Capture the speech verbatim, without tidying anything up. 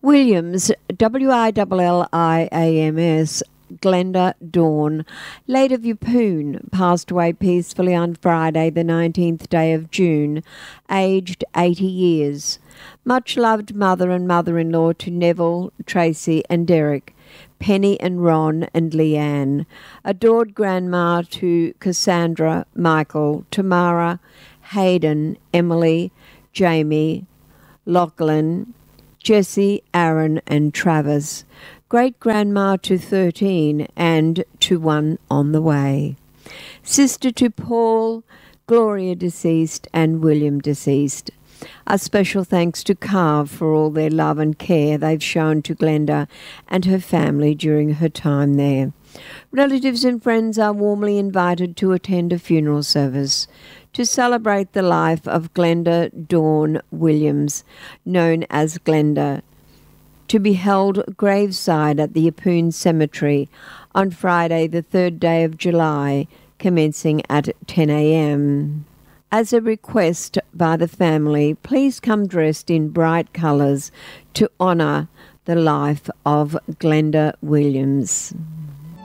Williams, W I L L I A M S, Glenda Dawn, late of Yeppoon, passed away peacefully on Friday, the nineteenth day of June, aged eighty years. Much loved mother and mother-in-law to Neville, Tracy and Derek, Penny and Ron and Leanne. Adored grandma to Cassandra, Michael, Tamara, Hayden, Emily, Jamie, Lachlan, Jesse, Aaron and Travis. Great-grandma to thirteen and to one on the way. Sister to Paul, Gloria deceased and William deceased. A special thanks to Carve for all their love and care they've shown to Glenda and her family during her time there. Relatives and friends are warmly invited to attend a funeral service to celebrate the life of Glenda Dawn Williams, known as Glenda, to be held graveside at the Yeppoon Cemetery on Friday, the third day of July, commencing at ten a.m. As a request by the family, please come dressed in bright colours to honour the life of Glenda Williams.